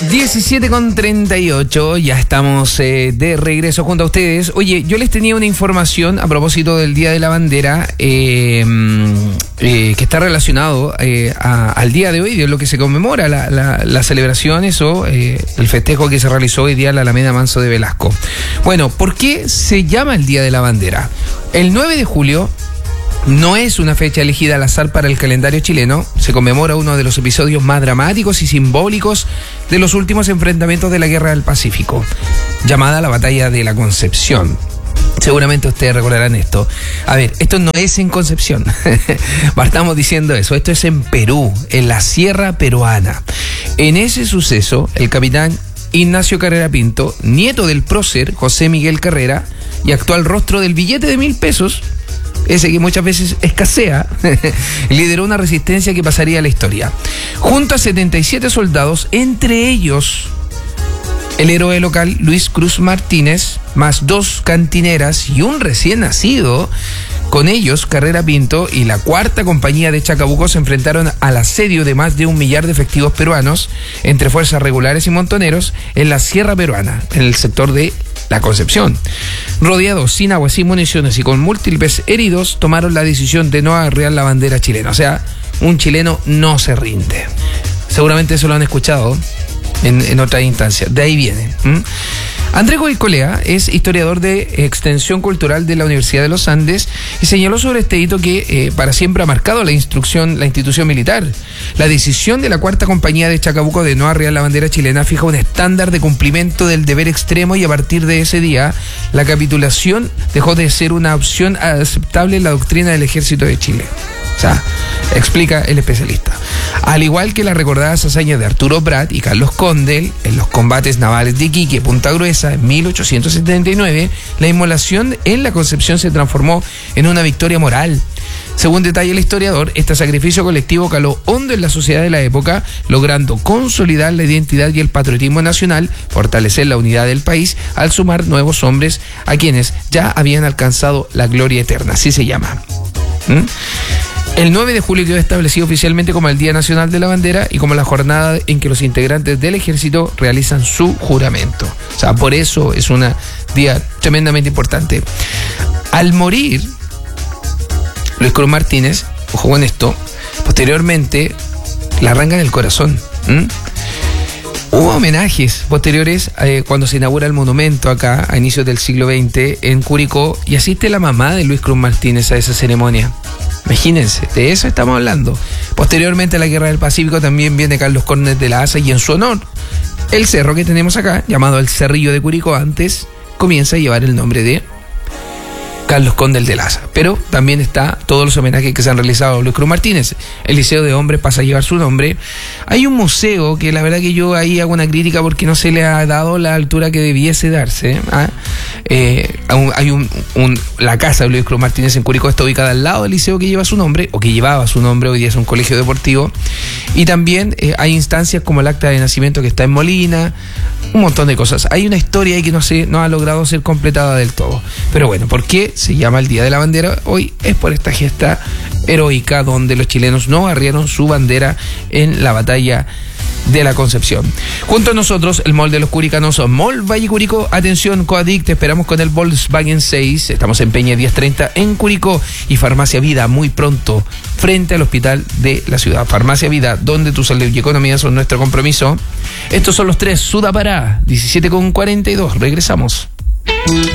17:38, ya estamos de regreso junto a ustedes. Oye, yo les tenía una información a propósito del Día de la Bandera que está relacionado al día de hoy, de lo que se conmemora las celebraciones o el festejo que se realizó hoy día en la Alameda Manso de Velasco. Bueno, ¿por qué se llama el Día de la Bandera? El 9 de julio no es una fecha elegida al azar para el calendario chileno. Se conmemora uno de los episodios más dramáticos y simbólicos de los últimos enfrentamientos de la Guerra del Pacífico, llamada la Batalla de la Concepción. Seguramente ustedes recordarán esto. A ver, esto no es en Concepción. Estamos diciendo eso. Esto es en Perú, en la Sierra Peruana. En ese suceso, el capitán Ignacio Carrera Pinto, nieto del prócer José Miguel Carrera y actual rostro del billete de 1.000 pesos, ese que muchas veces escasea, lideró una resistencia que pasaría a la historia. Junto a 77 soldados, entre ellos el héroe local Luis Cruz Martínez, más 2 cantineras y un recién nacido. Con ellos, Carrera Pinto y la 4ª compañía de Chacabuco se enfrentaron al asedio de más de 1 millar de efectivos peruanos, entre fuerzas regulares y montoneros, en la Sierra Peruana, en el sector de La Concepción. Rodeados, sin agua, sin municiones y con múltiples heridos, tomaron la decisión de no arriar la bandera chilena. O sea, un chileno no se rinde. Seguramente eso lo han escuchado en otra instancia. De ahí viene. Andrés Goicolea es historiador de extensión cultural de la Universidad de los Andes y señaló sobre este hito que para siempre ha marcado la institución militar. La decisión de la 4ª compañía de Chacabuco de no arriar la bandera chilena fija un estándar de cumplimiento del deber extremo, y a partir de ese día la capitulación dejó de ser una opción aceptable en la doctrina del Ejército de Chile. O sea, explica el especialista. Al igual que las recordadas hazañas de Arturo Prat y Carlos Condel en los combates navales de Iquique y Punta Gruesa en 1879, la inmolación en la Concepción se transformó en una victoria moral. Según detalla el historiador, este sacrificio colectivo caló hondo en la sociedad de la época, logrando consolidar la identidad y el patriotismo nacional, fortalecer la unidad del país, al sumar nuevos hombres a quienes ya habían alcanzado la gloria eterna. Así se llama. El 9 de julio quedó establecido oficialmente como el Día Nacional de la Bandera y como la jornada en que los integrantes del ejército realizan su juramento. O sea, por eso es un día tremendamente importante. Al morir Luis Cruz Martínez, ojo con esto, posteriormente le arrancan el corazón. Hubo homenajes posteriores cuando se inaugura el monumento acá a inicios del siglo XX en Curicó, y asiste la mamá de Luis Cruz Martínez a esa ceremonia. Imagínense, de eso estamos hablando. Posteriormente a la Guerra del Pacífico también viene Carlos Condel de la Asa, y en su honor el cerro que tenemos acá, llamado el Cerrillo de Curicó antes, comienza a llevar el nombre de Carlos Condel de la Asa. Pero también está todos los homenajes que se han realizado a Luis Cruz Martínez. El Liceo de Hombres pasa a llevar su nombre. Hay un museo que la verdad que yo ahí hago una crítica porque no se le ha dado la altura que debiese darse. Hay la casa de Luis Cruz Martínez en Curicó está ubicada al lado del liceo que lleva su nombre, o que llevaba su nombre, hoy día es un colegio deportivo. Y también hay instancias como el acta de nacimiento que está en Molina, un montón de cosas. Hay una historia ahí que no ha logrado ser completada del todo. Pero bueno, ¿por qué se llama el Día de la Bandera hoy? Es por esta gesta heroica donde los chilenos no arriaron su bandera en la batalla de la Concepción. Junto a nosotros, el mall de los curicanos, Mall Valle Curicó. Atención, Coadic, te esperamos con el Volkswagen 6. Estamos en Peña 1030 en Curicó, y Farmacia Vida muy pronto frente al hospital de la ciudad. Farmacia Vida, donde tu salud y economía son nuestro compromiso. Estos son los tres Sudapará, 17:42. Regresamos.